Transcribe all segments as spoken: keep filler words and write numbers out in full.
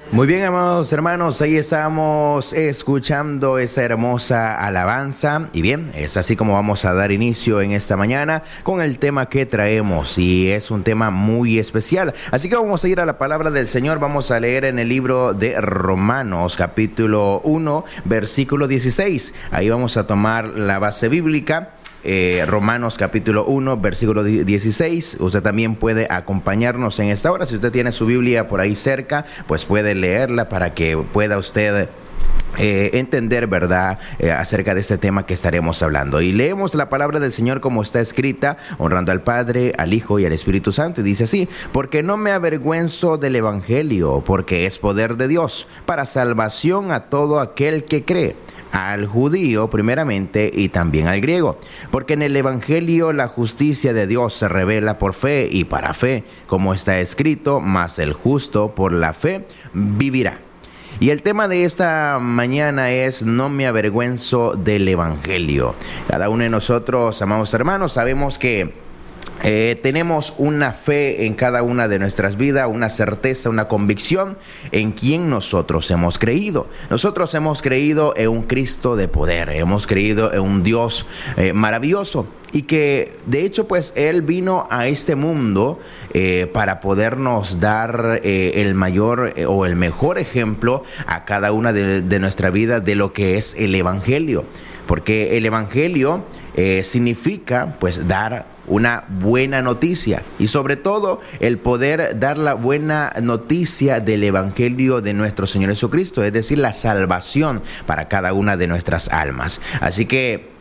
Muy bien, amados hermanos, ahí estamos escuchando esa hermosa alabanza. Y bien, es así como vamos a dar inicio en esta mañana con el tema que traemos, y es un tema muy especial. Así que vamos a ir a la palabra del Señor. Vamos a leer en el libro de Romanos, capítulo uno, versículo dieciséis. Ahí vamos a tomar la base bíblica. Eh, Romanos capítulo uno, versículo dieciséis. Usted también puede acompañarnos en esta hora. Si usted tiene su Biblia por ahí cerca, pues puede leerla para que pueda usted Eh, entender, ¿verdad?, eh, acerca de este tema que estaremos hablando. Y leemos la palabra del Señor como está escrita, honrando al Padre, al Hijo y al Espíritu Santo. Y dice así: porque no me avergüenzo del Evangelio, porque es poder de Dios para salvación a todo aquel que cree, al judío primeramente y también al griego, porque en el Evangelio la justicia de Dios se revela por fe y para fe, como está escrito: mas el justo por la fe vivirá. Y el tema de esta mañana es: no me avergüenzo del Evangelio. Cada uno de nosotros, amados hermanos, sabemos que Eh, tenemos una fe en cada una de nuestras vidas, una certeza, una convicción en quien nosotros hemos creído. Nosotros hemos creído en un Cristo de poder, hemos creído en un Dios eh, maravilloso, y que de hecho pues Él vino a este mundo eh, para podernos dar eh, el mayor eh, o el mejor ejemplo a cada una de, de nuestra vida de lo que es el Evangelio. Porque el Evangelio eh, significa pues dar una buena noticia, y sobre todo el poder dar la buena noticia del Evangelio de nuestro Señor Jesucristo, es decir, la salvación para cada una de nuestras almas. Así que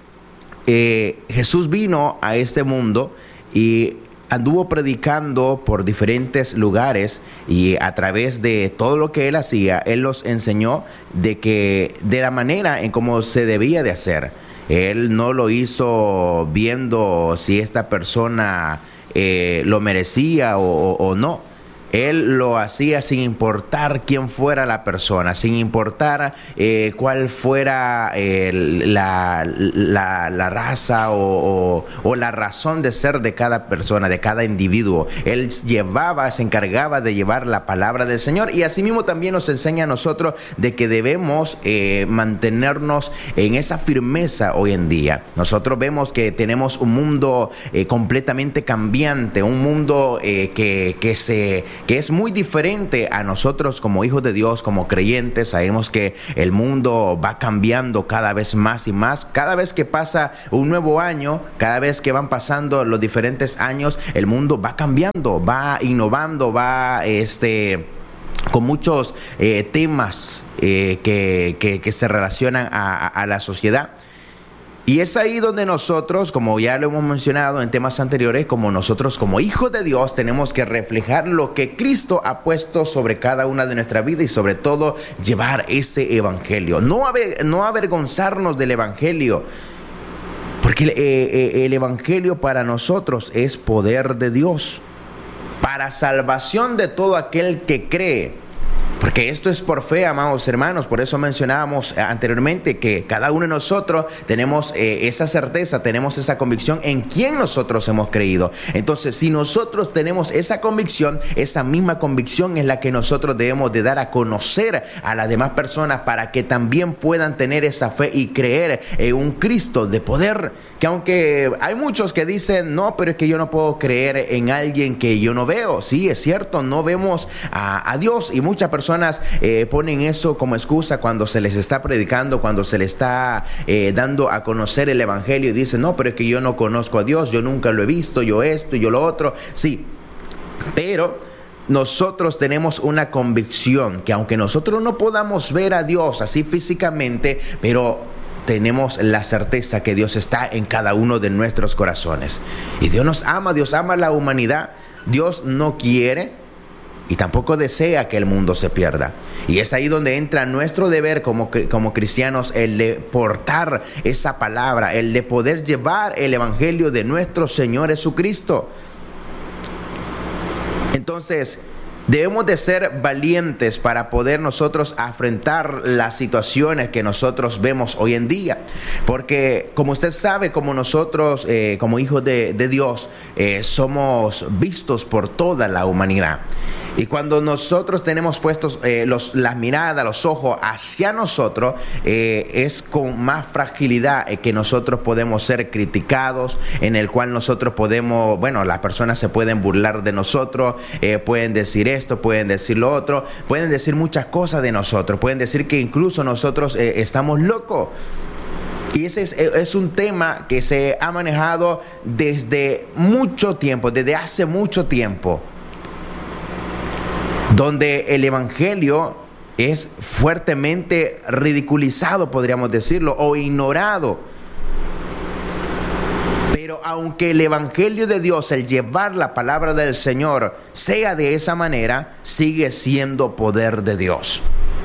eh, Jesús vino a este mundo y anduvo predicando por diferentes lugares, y a través de todo lo que Él hacía, Él los enseñó de que de la manera en cómo se debía de hacer. Él no lo hizo viendo si esta persona eh, lo merecía o, o no. Él lo hacía sin importar quién fuera la persona, sin importar eh, cuál fuera eh, la, la, la raza o, o, o la razón de ser de cada persona, de cada individuo. Él llevaba, se encargaba de llevar la palabra del Señor, y asimismo también nos enseña a nosotros de que debemos eh, mantenernos en esa firmeza hoy en día. Nosotros vemos que tenemos un mundo eh, completamente cambiante, un mundo eh, que, que se... que es muy diferente a nosotros como hijos de Dios, como creyentes. Sabemos que el mundo va cambiando cada vez más y más. Cada vez que pasa un nuevo año, cada vez que van pasando los diferentes años, el mundo va cambiando, va innovando, va este... con muchos eh, temas eh, que, que, que se relacionan a, a, a la sociedad. Y es ahí donde nosotros, como ya lo hemos mencionado en temas anteriores, como nosotros como hijos de Dios tenemos que reflejar lo que Cristo ha puesto sobre cada una de nuestras vidas, y sobre todo llevar ese Evangelio. No, aver, no avergonzarnos del Evangelio, porque el, eh, el Evangelio para nosotros es poder de Dios para salvación de todo aquel que cree. Porque esto es por fe, amados hermanos. Por eso mencionábamos anteriormente que cada uno de nosotros tenemos eh, esa certeza, tenemos esa convicción en quién nosotros hemos creído. Entonces, si nosotros tenemos esa convicción, esa misma convicción es la que nosotros debemos de dar a conocer a las demás personas, para que también puedan tener esa fe y creer en un Cristo de poder. Que aunque hay muchos que dicen: no, pero es que yo no puedo creer en alguien que yo no veo. Sí, es cierto, no vemos a, a Dios, y muchas personas Personas eh, ponen eso como excusa cuando se les está predicando, cuando se les está eh, dando a conocer el Evangelio, y dicen: no, pero es que yo no conozco a Dios, yo nunca lo he visto, yo esto, yo lo otro. Sí, pero nosotros tenemos una convicción que aunque nosotros no podamos ver a Dios así físicamente, pero tenemos la certeza que Dios está en cada uno de nuestros corazones. Y Dios nos ama, Dios ama a la humanidad. Dios no quiere y tampoco desea que el mundo se pierda. Y es ahí donde entra nuestro deber como, como cristianos, el de portar esa palabra, el de poder llevar el Evangelio de nuestro Señor Jesucristo. Entonces, Debemos de ser valientes para poder nosotros afrontar las situaciones que nosotros vemos hoy en día. Porque como usted sabe, como nosotros, eh, como hijos de, de Dios, eh, somos vistos por toda la humanidad. Y cuando nosotros tenemos puestos eh, los, las miradas, los ojos hacia nosotros, eh, es con más fragilidad eh, que nosotros podemos ser criticados, en el cual nosotros podemos, bueno, las personas se pueden burlar de nosotros, eh, pueden decir esto, pueden decir lo otro, pueden decir muchas cosas de nosotros, pueden decir que incluso nosotros eh, estamos locos. Y ese es, es un tema que se ha manejado desde mucho tiempo, desde hace mucho tiempo, donde el evangelio es fuertemente ridiculizado, podríamos decirlo, o ignorado. Pero aunque el evangelio de Dios, el llevar la palabra del Señor, sea de esa manera, sigue siendo poder de Dios.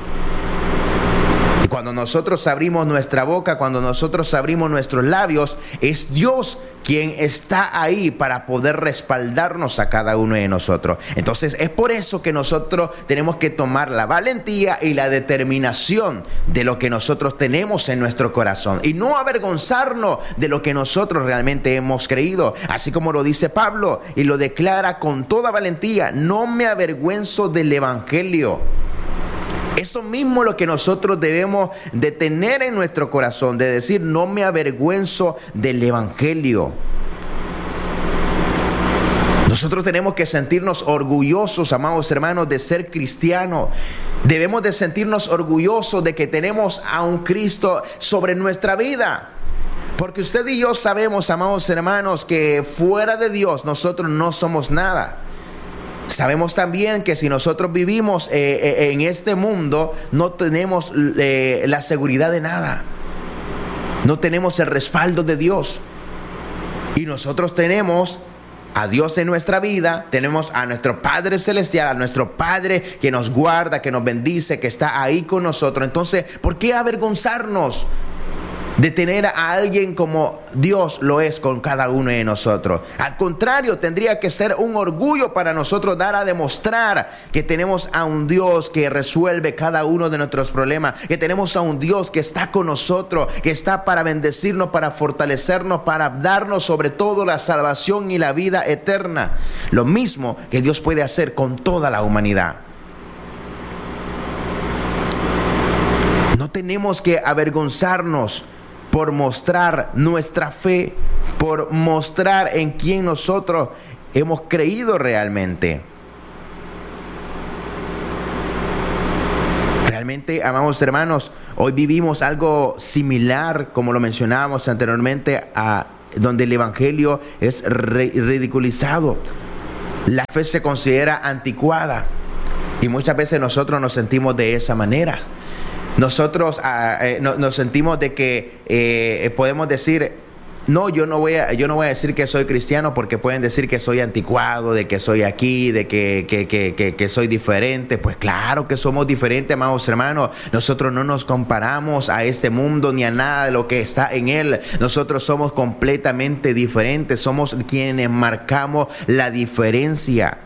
Y cuando nosotros abrimos nuestra boca, cuando nosotros abrimos nuestros labios, es Dios quien está ahí para poder respaldarnos a cada uno de nosotros. Entonces es por eso que nosotros tenemos que tomar la valentía y la determinación de lo que nosotros tenemos en nuestro corazón y no avergonzarnos de lo que nosotros realmente hemos creído. Así como lo dice Pablo y lo declara con toda valentía: no me avergüenzo del evangelio. Eso mismo es lo que nosotros debemos de tener en nuestro corazón, de decir: no me avergüenzo del evangelio. Nosotros tenemos que sentirnos orgullosos, amados hermanos, de ser cristianos. Debemos de sentirnos orgullosos de que tenemos a un Cristo sobre nuestra vida. Porque usted y yo sabemos, amados hermanos, que fuera de Dios nosotros no somos nada. Sabemos también que si nosotros vivimos eh, eh, en este mundo, no tenemos eh, la seguridad de nada. No tenemos el respaldo de Dios. Y nosotros tenemos a Dios en nuestra vida, tenemos a nuestro Padre Celestial, a nuestro Padre que nos guarda, que nos bendice, que está ahí con nosotros. Entonces, ¿por qué avergonzarnos de tener a alguien como Dios lo es con cada uno de nosotros? Al contrario, tendría que ser un orgullo para nosotros dar a demostrar que tenemos a un Dios que resuelve cada uno de nuestros problemas, que tenemos a un Dios que está con nosotros, que está para bendecirnos, para fortalecernos, para darnos sobre todo la salvación y la vida eterna. Lo mismo que Dios puede hacer con toda la humanidad. No tenemos que avergonzarnos por mostrar nuestra fe, por mostrar en quién nosotros hemos creído realmente. Realmente, amados hermanos, hoy vivimos algo similar, como lo mencionábamos anteriormente, a donde el evangelio es ridiculizado. La fe se considera anticuada y muchas veces nosotros nos sentimos de esa manera. Nosotros uh, eh, no, nos sentimos de que eh, podemos decir: no, yo no voy a, yo no voy a decir que soy cristiano, porque pueden decir que soy anticuado, de que soy aquí, de que, que, que, que, que soy diferente. Pues claro que somos diferentes, amados hermanos. Nosotros no nos comparamos a este mundo ni a nada de lo que está en él. Nosotros somos completamente diferentes. Somos quienes marcamos la diferencia.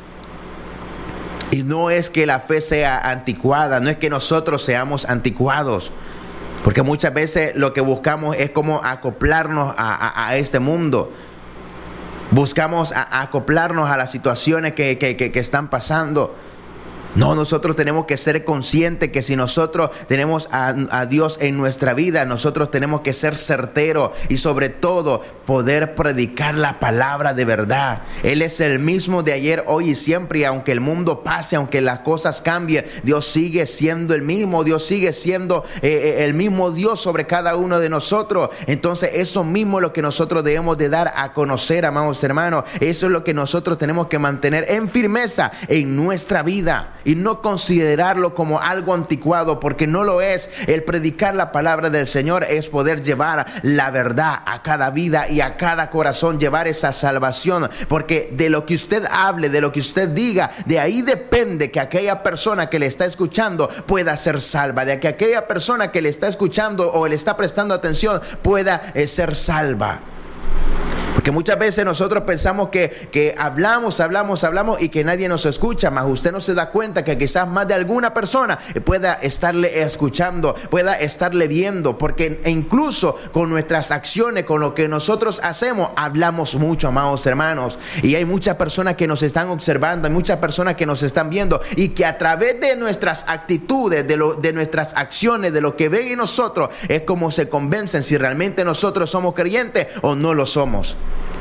Y no es que la fe sea anticuada, no es que nosotros seamos anticuados, porque muchas veces lo que buscamos es como acoplarnos a, a, a este mundo. Buscamos a, a acoplarnos a las situaciones que, que, que, que están pasando. No, nosotros tenemos que ser conscientes que si nosotros tenemos a, a Dios en nuestra vida, nosotros tenemos que ser certeros y sobre todo poder predicar la palabra de verdad. Él es el mismo de ayer, hoy y siempre, y aunque el mundo pase, aunque las cosas cambien, Dios sigue siendo el mismo. Dios sigue siendo eh, el mismo Dios sobre cada uno de nosotros. Entonces eso mismo es lo que nosotros debemos de dar a conocer, amados hermanos. Eso es lo que nosotros tenemos que mantener en firmeza en nuestra vida y no considerarlo como algo anticuado, porque no lo es. El predicar la palabra del Señor es poder llevar la verdad a cada vida y a cada corazón, llevar esa salvación, porque de lo que usted hable, de lo que usted diga, de ahí depende que aquella persona que le está escuchando pueda ser salva, de que aquella persona que le está escuchando o le está prestando atención pueda eh, ser salva. Porque muchas veces nosotros pensamos que, que hablamos, hablamos, hablamos y que nadie nos escucha, mas usted no se da cuenta que quizás más de alguna persona pueda estarle escuchando, pueda estarle viendo, porque incluso con nuestras acciones, con lo que nosotros hacemos, hablamos mucho, amados hermanos. Y hay muchas personas que nos están observando, hay muchas personas que nos están viendo y que a través de nuestras actitudes, de, lo, de nuestras acciones, de lo que ven en nosotros, es como se convencen si realmente nosotros somos creyentes o no lo somos.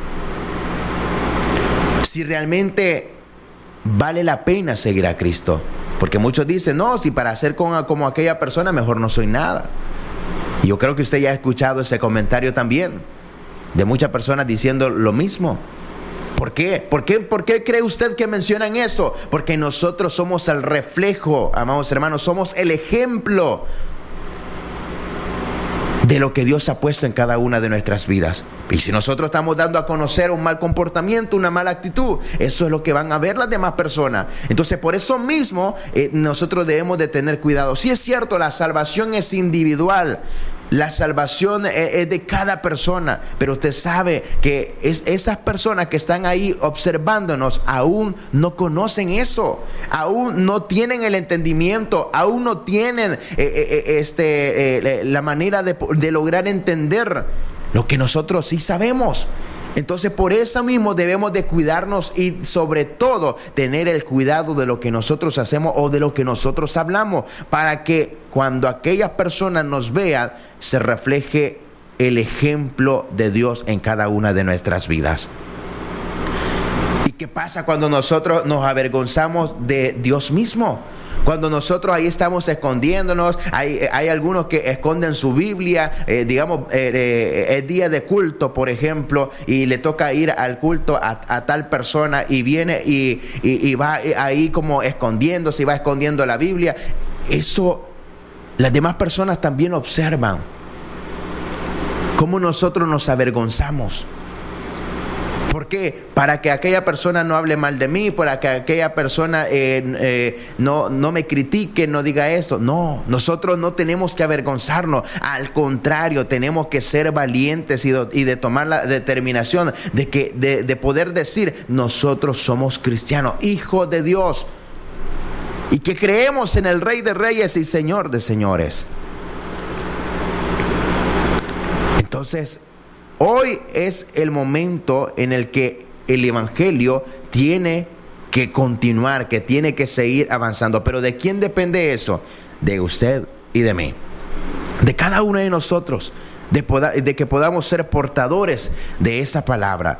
Si realmente vale la pena seguir a Cristo. Porque muchos dicen, no, si para ser como, como aquella persona mejor no soy nada. Y yo creo que usted ya ha escuchado ese comentario también, de muchas personas diciendo lo mismo. ¿Por qué? ¿Por qué? ¿Por qué cree usted que mencionan eso? Porque nosotros somos el reflejo, amados hermanos, somos el ejemplo de lo que Dios ha puesto en cada una de nuestras vidas. Y si nosotros estamos dando a conocer un mal comportamiento, una mala actitud, eso es lo que van a ver las demás personas. Entonces, por eso mismo, eh, nosotros debemos de tener cuidado. Sí es cierto, la salvación es individual. La salvación es de cada persona, pero usted sabe que es, esas personas que están ahí observándonos aún no conocen eso, aún no tienen el entendimiento, aún no tienen eh, eh, este, eh, la manera de, de lograr entender lo que nosotros sí sabemos. Entonces, por eso mismo debemos de cuidarnos y sobre todo tener el cuidado de lo que nosotros hacemos o de lo que nosotros hablamos, para que cuando aquellas personas nos vean se refleje el ejemplo de Dios en cada una de nuestras vidas. ¿Y qué pasa cuando nosotros nos avergonzamos de Dios mismo? Cuando nosotros ahí estamos escondiéndonos, hay, hay algunos que esconden su Biblia, eh, digamos, eh, eh, es día de culto, por ejemplo, y le toca ir al culto a, a tal persona y viene y, y, y va ahí como escondiéndose y va escondiendo la Biblia. Eso las demás personas también observan. Cómo nosotros nos avergonzamos. ¿Por qué? Para que aquella persona no hable mal de mí, para que aquella persona eh, eh, no, no me critique, no diga eso. No, nosotros no tenemos que avergonzarnos. Al contrario, tenemos que ser valientes y de, y de tomar la determinación de, que, de, de poder decir, nosotros somos cristianos, hijos de Dios, y que creemos en el Rey de Reyes y Señor de Señores. Entonces, hoy es el momento en el que el Evangelio tiene que continuar, que tiene que seguir avanzando. Pero ¿de quién depende eso? De usted y de mí. De cada uno de nosotros. De, poda- de que podamos ser portadores de esa palabra.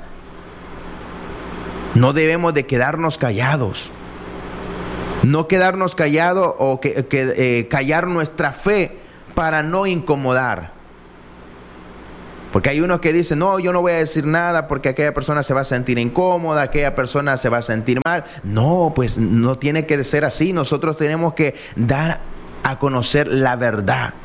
No debemos de quedarnos callados. No quedarnos callados o que, que, eh, callar nuestra fe para no incomodar. Porque hay unos que dicen, no, yo no voy a decir nada porque aquella persona se va a sentir incómoda, aquella persona se va a sentir mal. No, pues no tiene que ser así. Nosotros tenemos que dar a conocer la verdad.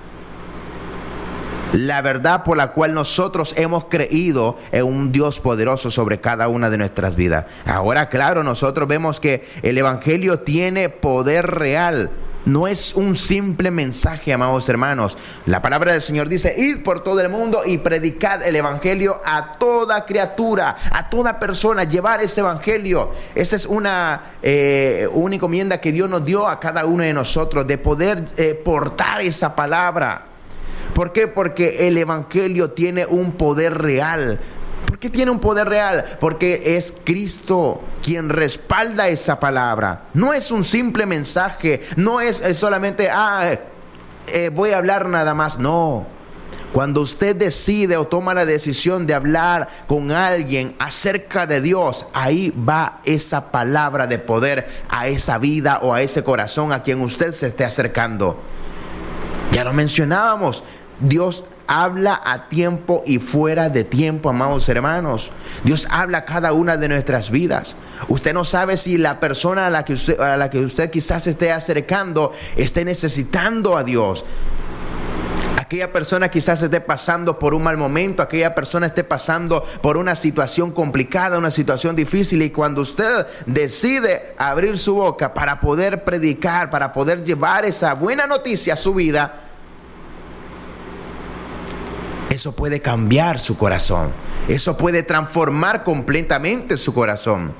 La verdad por la cual nosotros hemos creído en un Dios poderoso sobre cada una de nuestras vidas. Ahora, claro, nosotros vemos que el Evangelio tiene poder real. No es un simple mensaje, amados hermanos. La palabra del Señor dice, id por todo el mundo y predicad el Evangelio a toda criatura, a toda persona, llevar ese Evangelio. Esa es una, eh, una encomienda que Dios nos dio a cada uno de nosotros, de poder eh, portar esa palabra. ¿Por qué? Porque el Evangelio tiene un poder real. ¿Por qué tiene un poder real? Porque es Cristo quien respalda esa palabra. No es un simple mensaje, no es, es solamente, ah, eh, voy a hablar nada más. No. Cuando usted decide o toma la decisión de hablar con alguien acerca de Dios, ahí va esa palabra de poder a esa vida o a ese corazón a quien usted se esté acercando. Ya lo mencionábamos, Dios habla a tiempo y fuera de tiempo, amados hermanos. Dios habla a cada una de nuestras vidas. Usted no sabe si la persona a la que usted, a la que usted quizás se esté acercando esté necesitando a Dios. Aquella persona quizás esté pasando por un mal momento, aquella persona esté pasando por una situación complicada, una situación difícil, y cuando usted decide abrir su boca para poder predicar, para poder llevar esa buena noticia a su vida, eso puede cambiar su corazón. Eso puede transformar completamente su corazón.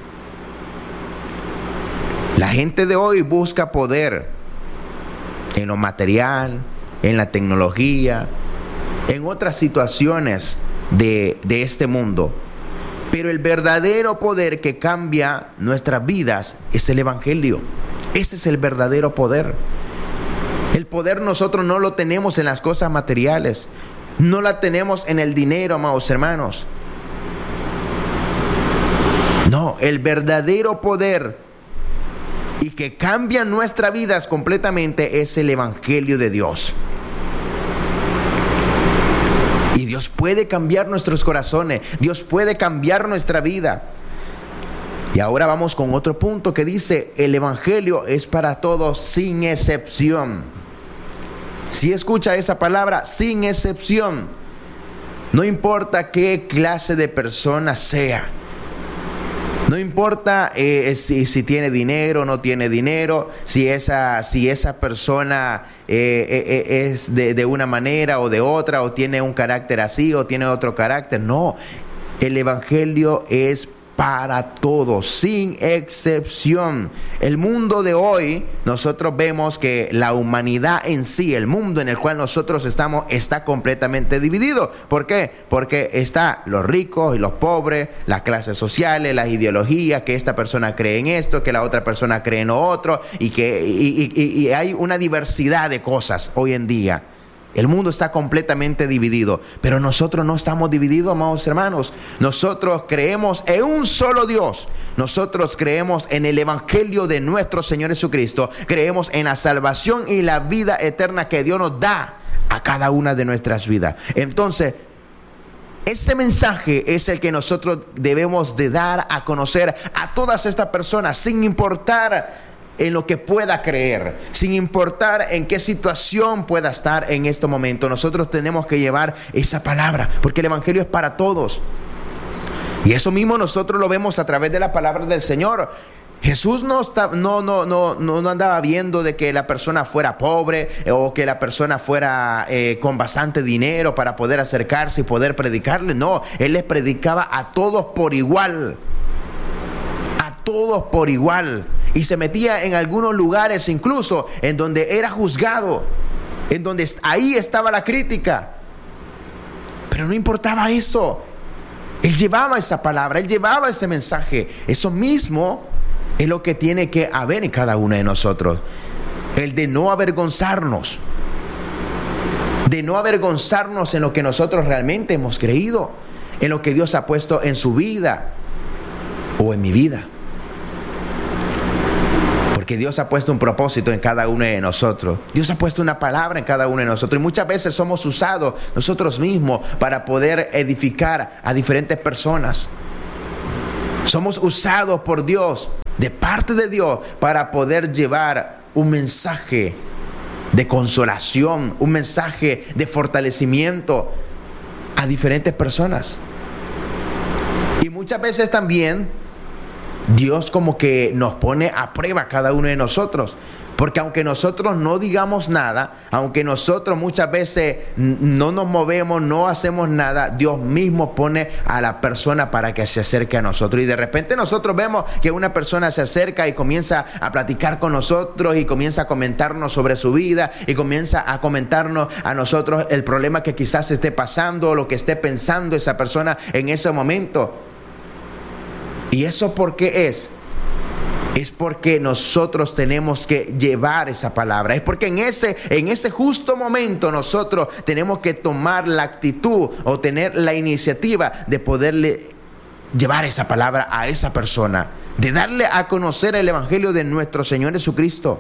La gente de hoy busca poder en lo material, en la tecnología, en otras situaciones de, de este mundo. Pero el verdadero poder que cambia nuestras vidas es el Evangelio. Ese es el verdadero poder. El poder nosotros no lo tenemos en las cosas materiales. No la tenemos en el dinero, amados hermanos. No, el verdadero poder y que cambia nuestras vidas completamente es el Evangelio de Dios. Y Dios puede cambiar nuestros corazones. Dios puede cambiar nuestra vida. Y ahora vamos con otro punto que dice: el Evangelio es para todos sin excepción. Si escucha esa palabra, sin excepción. No importa qué clase de persona sea. No importa eh, si, si tiene dinero o no tiene dinero, si esa, si esa persona eh, eh, es de, de una manera o de otra, o tiene un carácter así o tiene otro carácter. No, el Evangelio es para todos, sin excepción. El mundo de hoy, nosotros vemos que la humanidad en sí, el mundo en el cual nosotros estamos, está completamente dividido. ¿Por qué? Porque está los ricos y los pobres, las clases sociales, las ideologías, que esta persona cree en esto, que la otra persona cree en lo otro, y que y, y, y hay una diversidad de cosas hoy en día. El mundo está completamente dividido, pero nosotros no estamos divididos, amados hermanos. Nosotros creemos en un solo Dios. Nosotros creemos en el Evangelio de nuestro Señor Jesucristo. Creemos en la salvación y la vida eterna que Dios nos da a cada una de nuestras vidas. Entonces, este mensaje es el que nosotros debemos de dar a conocer a todas estas personas, sin importar en lo que pueda creer, sin importar en qué situación pueda estar en este momento. Nosotros tenemos que llevar esa palabra, porque el Evangelio es para todos. Y eso mismo nosotros lo vemos a través de la palabra del Señor. Jesús no, está, no, no, no, no, no andaba viendo de que la persona fuera pobre o que la persona fuera eh, con bastante dinero para poder acercarse y poder predicarle. No, Él les predicaba a todos por igual. A todos por igual. Y se metía en algunos lugares incluso en donde era juzgado, en donde ahí estaba la crítica. Pero no importaba eso. Él llevaba esa palabra, Él llevaba ese mensaje. Eso mismo es lo que tiene que haber en cada uno de nosotros. El de no avergonzarnos. De no avergonzarnos en lo que nosotros realmente hemos creído. En lo que Dios ha puesto en su vida o en mi vida. Porque Dios ha puesto un propósito en cada uno de nosotros. Dios ha puesto una palabra en cada uno de nosotros. Y muchas veces somos usados nosotros mismos para poder edificar a diferentes personas. Somos usados por Dios, de parte de Dios, para poder llevar un mensaje de consolación, un mensaje de fortalecimiento a diferentes personas. Y muchas veces también Dios como que nos pone a prueba cada uno de nosotros. Porque aunque nosotros no digamos nada, aunque nosotros muchas veces no nos movemos, no hacemos nada, Dios mismo pone a la persona para que se acerque a nosotros. Y de repente nosotros vemos que una persona se acerca y comienza a platicar con nosotros y comienza a comentarnos sobre su vida y comienza a comentarnos a nosotros el problema que quizás esté pasando o lo que esté pensando esa persona en ese momento. ¿Y eso por qué es? Es porque nosotros tenemos que llevar esa palabra. Es porque en ese, en ese justo momento nosotros tenemos que tomar la actitud o tener la iniciativa de poderle llevar esa palabra a esa persona. De darle a conocer el Evangelio de nuestro Señor Jesucristo.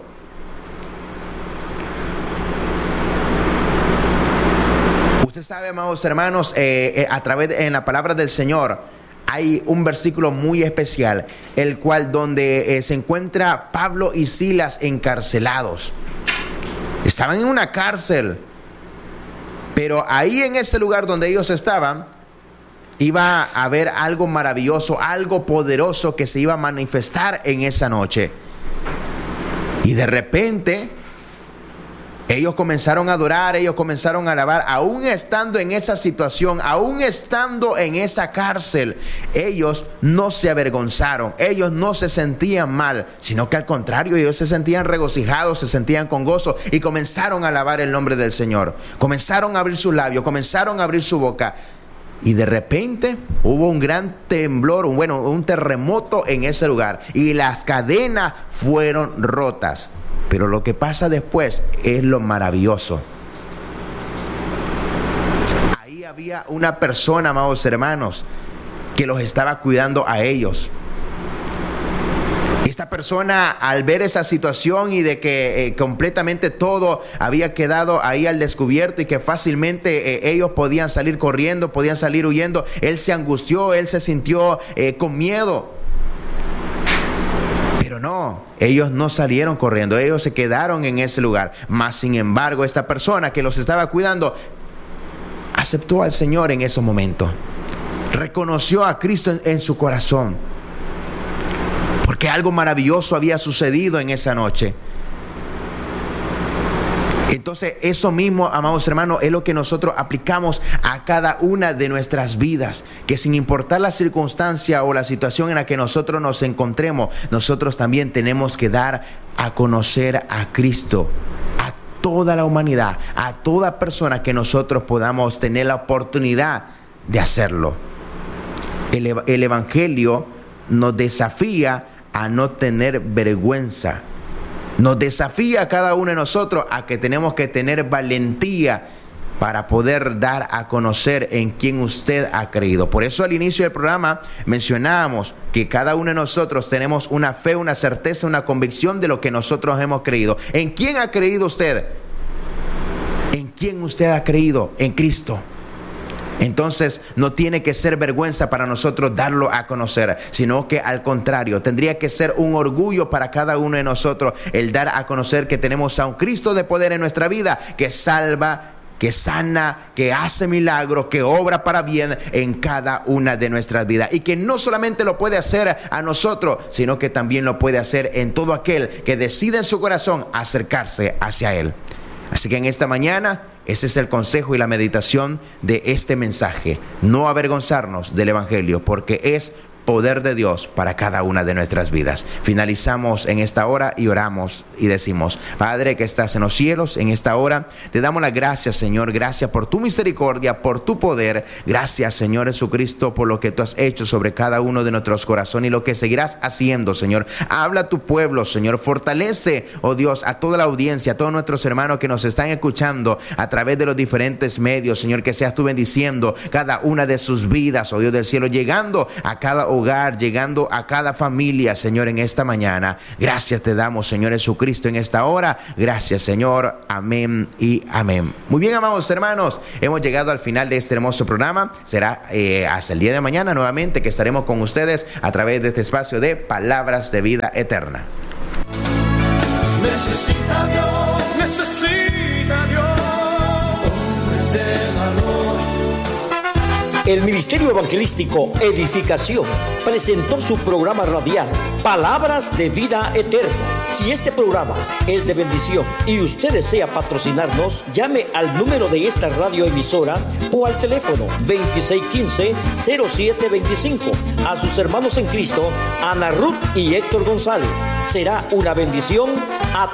Usted sabe, amados hermanos, eh, eh, a través de en la palabra del Señor hay un versículo muy especial, el cual donde eh, se encuentra Pablo y Silas encarcelados. Estaban en una cárcel, pero ahí en ese lugar donde ellos estaban, iba a haber algo maravilloso, algo poderoso que se iba a manifestar en esa noche. Y de repente, Ellos comenzaron a adorar, ellos comenzaron a alabar, aún estando en esa situación, aún estando en esa cárcel. Ellos no se avergonzaron, ellos no se sentían mal, sino que al contrario, ellos se sentían regocijados, se sentían con gozo y comenzaron a alabar el nombre del Señor. Comenzaron a abrir sus labios, comenzaron a abrir su boca. Y de repente hubo un gran temblor, un, bueno, un terremoto en ese lugar y las cadenas fueron rotas. Pero lo que pasa después es lo maravilloso. Ahí había una persona, amados hermanos, que los estaba cuidando a ellos. Esta persona, al ver esa situación y de que eh, completamente todo había quedado ahí al descubierto y que fácilmente eh, ellos podían salir corriendo, podían salir huyendo, él se angustió, él se sintió eh, con miedo. Pero no, ellos no salieron corriendo, ellos se quedaron en ese lugar. Mas sin embargo, esta persona que los estaba cuidando aceptó al Señor en ese momento. Reconoció a Cristo en, en su corazón. Porque algo maravilloso había sucedido en esa noche. Entonces, eso mismo, amados hermanos, es lo que nosotros aplicamos a cada una de nuestras vidas. Que sin importar la circunstancia o la situación en la que nosotros nos encontremos, nosotros también tenemos que dar a conocer a Cristo a toda la humanidad, a toda persona que nosotros podamos tener la oportunidad de hacerlo. El, el Evangelio nos desafía a no tener vergüenza. Nos desafía a cada uno de nosotros a que tenemos que tener valentía para poder dar a conocer en quién usted ha creído. Por eso al inicio del programa mencionábamos que cada uno de nosotros tenemos una fe, una certeza, una convicción de lo que nosotros hemos creído. ¿En quién ha creído usted? ¿En quién usted ha creído? En Cristo. Entonces no tiene que ser vergüenza para nosotros darlo a conocer, sino que al contrario, tendría que ser un orgullo para cada uno de nosotros el dar a conocer que tenemos a un Cristo de poder en nuestra vida, que salva, que sana, que hace milagros, que obra para bien en cada una de nuestras vidas. Y que no solamente lo puede hacer a nosotros, sino que también lo puede hacer en todo aquel que decide en su corazón acercarse hacia Él. Así que en esta mañana, ese es el consejo y la meditación de este mensaje. No avergonzarnos del Evangelio, porque es poder de Dios para cada una de nuestras vidas. Finalizamos en esta hora y oramos y decimos: Padre que estás en los cielos, en esta hora te damos las gracias, Señor. Gracias por tu misericordia, por tu poder. Gracias, Señor Jesucristo, por lo que tú has hecho sobre cada uno de nuestros corazones y lo que seguirás haciendo, Señor. Habla a tu pueblo, Señor. Fortalece, oh Dios, a toda la audiencia, a todos nuestros hermanos que nos están escuchando a través de los diferentes medios, Señor. Que seas tú bendiciendo cada una de sus vidas, oh Dios del cielo, llegando a cada hogar, llegando a cada familia, Señor, en esta mañana. Gracias te damos, Señor Jesucristo, en esta hora. Gracias, Señor. Amén y amén. Muy bien, amados hermanos, hemos llegado al final de este hermoso programa. Será eh, hasta el día de mañana nuevamente que estaremos con ustedes a través de este espacio de Palabras de Vida Eterna. Necesita Dios, necesita Dios, hombres de valor. El Ministerio Evangelístico Edificación presentó su programa radial Palabras de Vida Eterna. Si este programa es de bendición y usted desea patrocinarnos, llame al número de esta radioemisora o al teléfono veintiséis quince, cero siete veinticinco. A sus hermanos en Cristo, Ana Ruth y Héctor González. Será una bendición a